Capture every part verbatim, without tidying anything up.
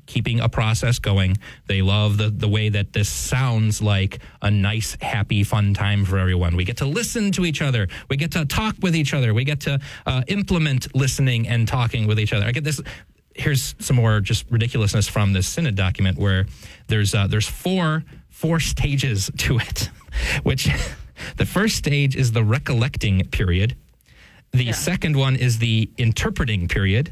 keeping a process going. They love the, the way that this sounds like a nice, happy, fun time for everyone. We get to listen to each other. We get to talk with each other. We get to uh, implement listening and talking with each other. I get this. Here's some more just ridiculousness from this synod document where there's uh, there's four four stages to it, which the first stage is the recollecting period. The yeah. second one is the interpreting period.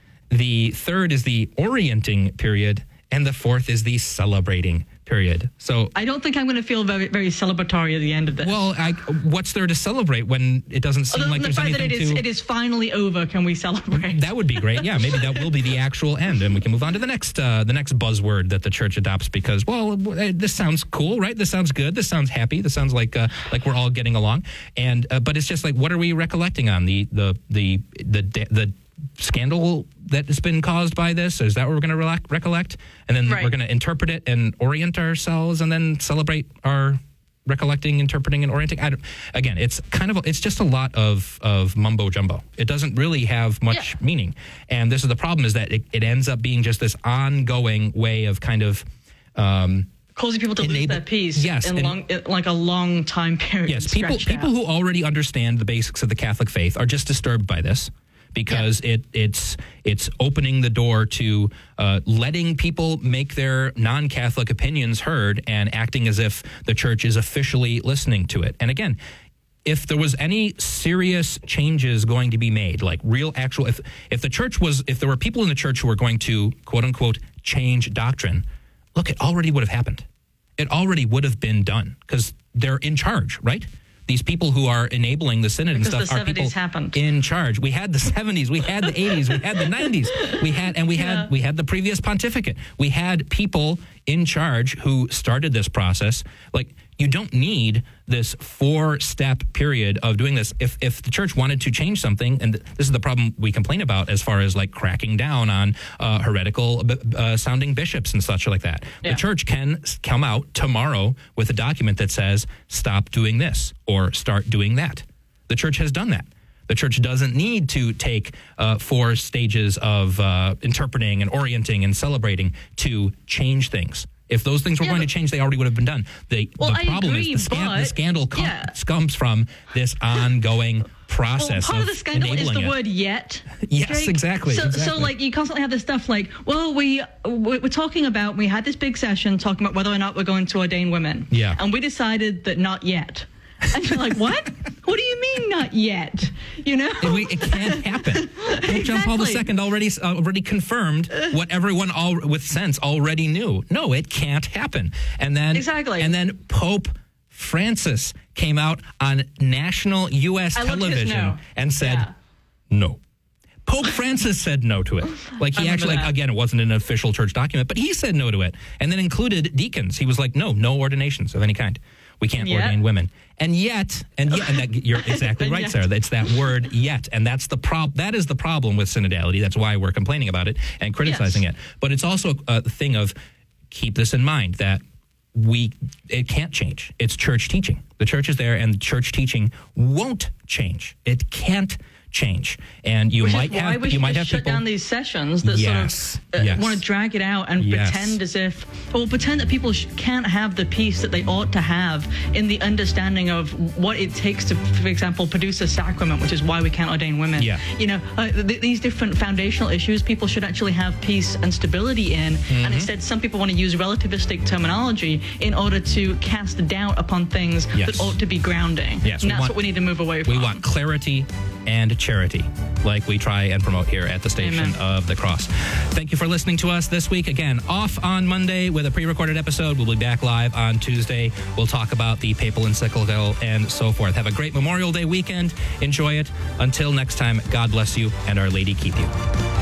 The third is the orienting period. And the fourth is the celebrating period. So I don't think I'm going to feel very, very celebratory at the end of this. Well, I, what's there to celebrate when it doesn't seem Other like the there's fact anything that it is, to... it is finally over, can we celebrate? That would be great. Yeah, maybe that will be the actual end, and we can move on to the next uh, the next buzzword that the church adopts because, well, this sounds cool, right? This sounds good. This sounds happy. This sounds like uh, like we're all getting along. And uh, but it's just like, what are we recollecting on? The the the the the, the scandal that has been caused by this? Is that what we're going to re- recollect? And then right. we're going to interpret it and orient ourselves and then celebrate our recollecting, interpreting, and orienting. I don't, again, it's kind of, a, it's just a lot of, of mumbo jumbo. It doesn't really have much yeah. meaning. And this is the problem, is that it, it ends up being just this ongoing way of kind of... Um, causing people to enable, lose their peace yes, in, long, in like a long time period. Yes, people, people who already understand the basics of the Catholic faith are just disturbed by this. Because yeah. it it's it's opening the door to uh, letting people make their non-Catholic opinions heard and acting as if the church is officially listening to it. And again, if there was any serious changes going to be made, like real actual, if if the church was, if there were people in the church who were going to, quote unquote, change doctrine, look, it already would have happened. It already would have been done because they're in charge, right? These people who are enabling the synod because and stuff are people happened. in charge. We had the seventies, we had the eighties, we had the nineties, we had and we had yeah. we had the previous pontificate. We had people in charge who started this process. Like, you don't need this four-step period of doing this. If if the church wanted to change something, and this is the problem we complain about as far as like cracking down on uh, heretical uh, sounding bishops and such like that. Yeah. The church can come out tomorrow with a document that says, stop doing this or start doing that. The church has done that. The church doesn't need to take uh, four stages of uh, interpreting and orienting and celebrating to change things. If those things were yeah, going to change, they already would have been done. The, well, the problem agree, is the, scan- but, the scandal com- yeah. comes from this ongoing process well, part of, of the scandal is the it. word yet. Yes, Drake. exactly, so, exactly. So, like, you constantly have this stuff like, well, we, we're talking about, we had this big session talking about whether or not we're going to ordain women. Yeah. And we decided that not yet. And you're like, what? What do you mean not yet? You know? It, we, it can't happen. Pope John Paul the Second already uh, already confirmed what everyone all with sense already knew. No, it can't happen. And then exactly. And then Pope Francis came out on national U S I television no. and said yeah. no. Pope Francis said no to it. Like he actually, like, again, it wasn't an official church document, but he said no to it. And then included deacons. He was like, no, no ordinations of any kind. We can't yet. ordain women. And yet, and yet, and that, you're exactly right, yet. Sarah. It's that word yet. And that's the prob- that is the problem with synodality. That's why we're complaining about it and criticizing yes. it. But it's also a thing of keep this in mind that we it can't change. It's church teaching. The church is there and church teaching won't change. It can't change. And you Which might is why have we you might have shut people down these sessions that yes, sort of uh, yes. want to drag it out and yes. pretend as if, or pretend that people sh- can't have the peace that they ought to have in the understanding of what it takes to, for example, produce a sacrament, which is why we can't ordain women. Yeah. You know, uh, th- these different foundational issues people should actually have peace and stability in, mm-hmm. and instead some people want to use relativistic terminology in order to cast doubt upon things yes. that ought to be grounding. Yes, and we that's want, what we need to move away from. We want clarity and charity, like we try and promote here at the Station Amen. of the Cross. Thank you for listening to us this week. Again, off on Monday with a pre-recorded episode. We'll be back live on Tuesday. We'll talk about the papal encyclical and so forth. Have a great Memorial Day weekend. Enjoy it. Until next time, God bless you and Our Lady keep you.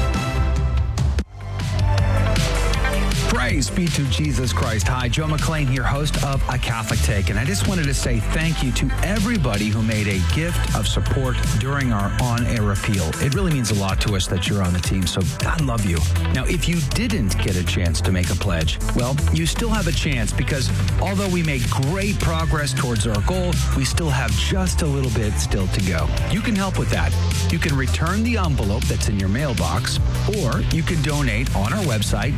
Praise be to Jesus Christ. Hi, Joe McLean here, host of A Catholic Take. And I just wanted to say thank you to everybody who made a gift of support during our on-air appeal. It really means a lot to us that you're on the team, so God love you. Now, if you didn't get a chance to make a pledge, well, you still have a chance because although we made great progress towards our goal, we still have just a little bit still to go. You can help with that. You can return the envelope that's in your mailbox, or you can donate on our website,